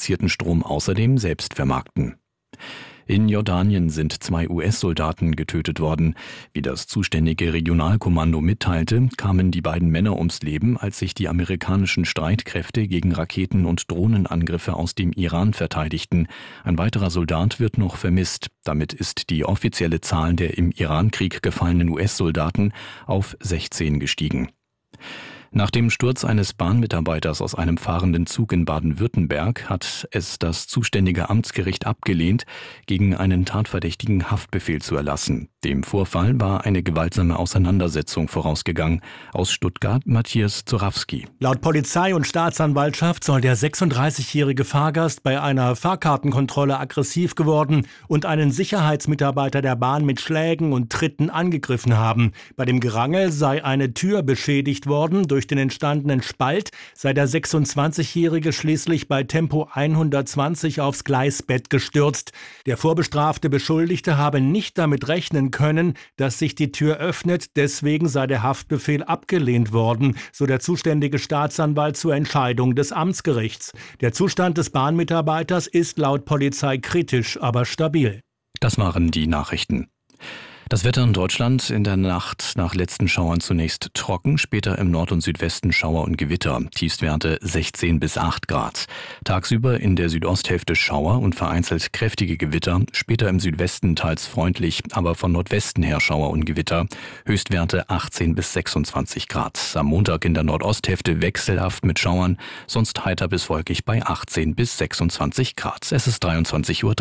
produzierten Strom außerdem selbst vermarkten. In Jordanien sind 2 US-Soldaten getötet worden. Wie das zuständige Regionalkommando mitteilte, kamen die beiden Männer ums Leben, als sich die amerikanischen Streitkräfte gegen Raketen- und Drohnenangriffe aus dem Iran verteidigten. Ein weiterer Soldat wird noch vermisst. Damit ist die offizielle Zahl der im Irankrieg gefallenen US-Soldaten auf 16 gestiegen. Nach dem Sturz eines Bahnmitarbeiters aus einem fahrenden Zug in Baden-Württemberg hat es das zuständige Amtsgericht abgelehnt, gegen einen Tatverdächtigen Haftbefehl zu erlassen. Dem Vorfall war eine gewaltsame Auseinandersetzung vorausgegangen. Aus Stuttgart Matthias Zorawski. Laut Polizei und Staatsanwaltschaft soll der 36-jährige Fahrgast bei einer Fahrkartenkontrolle aggressiv geworden und einen Sicherheitsmitarbeiter der Bahn mit Schlägen und Tritten angegriffen haben. Bei dem Gerangel sei eine Tür beschädigt worden. Durch den entstandenen Spalt sei der 26-Jährige schließlich bei Tempo 120 aufs Gleisbett gestürzt. Der vorbestrafte Beschuldigte habe nicht damit rechnen können, dass sich die Tür öffnet. Deswegen sei der Haftbefehl abgelehnt worden, so der zuständige Staatsanwalt zur Entscheidung des Amtsgerichts. Der Zustand des Bahnmitarbeiters ist laut Polizei kritisch, aber stabil. Das waren die Nachrichten. Das Wetter in Deutschland: in der Nacht nach letzten Schauern zunächst trocken, später im Nord- und Südwesten Schauer und Gewitter. Tiefstwerte 16 bis 8 Grad. Tagsüber in der Südosthälfte Schauer und vereinzelt kräftige Gewitter, später im Südwesten teils freundlich, aber von Nordwesten her Schauer und Gewitter. Höchstwerte 18 bis 26 Grad. Am Montag in der Nordosthälfte wechselhaft mit Schauern, sonst heiter bis wolkig bei 18 bis 26 Grad. Es ist 23:03 Uhr.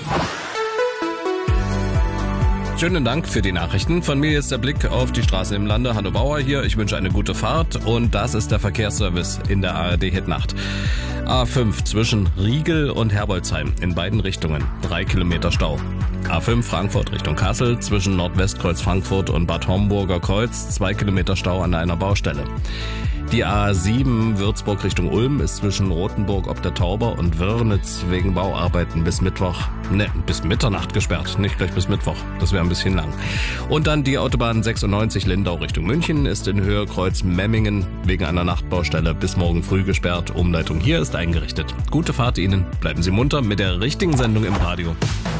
Schönen Dank für die Nachrichten. Von mir ist der Blick auf die Straße im Lande. Hanno Bauer hier. Ich wünsche eine gute Fahrt und das ist der Verkehrsservice in der ARD-Hitnacht. A5 zwischen Riegel und Herbolzheim in beiden Richtungen 3 Kilometer Stau. A5 Frankfurt Richtung Kassel zwischen Nordwestkreuz Frankfurt und Bad Homburger Kreuz 2 Kilometer Stau an einer Baustelle. Die A7 Würzburg Richtung Ulm ist zwischen Rothenburg ob der Tauber und Wörnitz wegen Bauarbeiten bis Mitternacht gesperrt. Nicht gleich bis Mittwoch, das wäre ein bisschen lang. Und dann die Autobahn 96 Lindau Richtung München ist in Höhe Kreuz Memmingen wegen einer Nachtbaustelle bis morgen früh gesperrt. Umleitung hier ist eingerichtet. Gute Fahrt Ihnen, bleiben Sie munter mit der richtigen Sendung im Radio.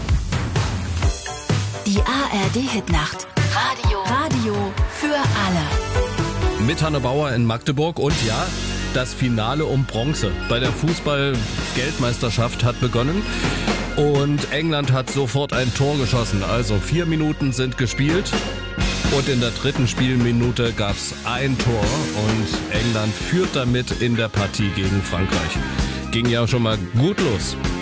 Die ARD-Hitnacht. Radio für alle. Mit Hanno Bauer in Magdeburg und ja, das Finale um Bronze bei der Fußball-Weltmeisterschaft hat begonnen und England hat sofort ein Tor geschossen. Also 4 Minuten sind gespielt und in der 3. Spielminute gab's ein Tor und England führt damit in der Partie gegen Frankreich. Ging ja schon mal gut los.